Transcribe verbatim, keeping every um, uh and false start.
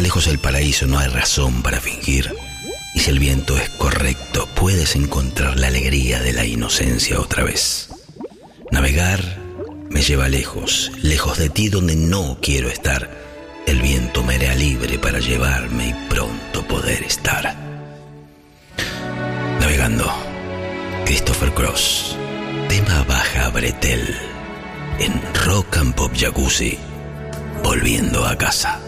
lejos el paraíso no hay razón para fingir. Y si el viento es correcto, puedes encontrar la alegría de la inocencia otra vez. Navegar me lleva lejos, lejos de ti donde no quiero estar. El viento me hará libre para llevarme y pronto poder estar. Navegando, Christopher Cross, tema Baja Bretel, en Rock and Pop Jacuzzi, volviendo a casa.